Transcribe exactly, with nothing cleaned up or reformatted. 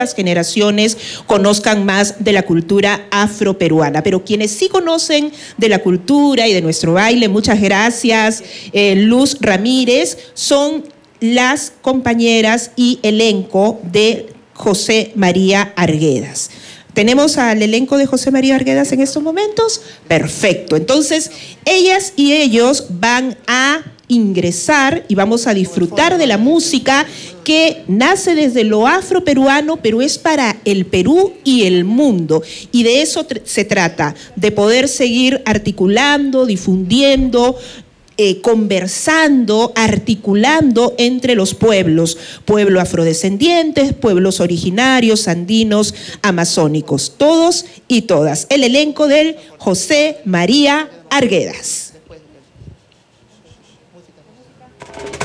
las generaciones conozcan más de la cultura afroperuana. Pero quienes sí conocen de la cultura y de nuestro baile, muchas gracias, eh, Luz Ramírez, son las compañeras y elenco de José María Arguedas. ¿Tenemos al elenco de José María Arguedas en estos momentos? Perfecto. Entonces, ellas y ellos van a ingresar y vamos a disfrutar de la música que nace desde lo afroperuano, pero es para el Perú y el mundo. Y de eso se trata, de poder seguir articulando, difundiendo, Eh, conversando, articulando entre los pueblos, pueblos afrodescendientes, pueblos originarios, andinos, amazónicos, todos y todas. El elenco del José María Arguedas.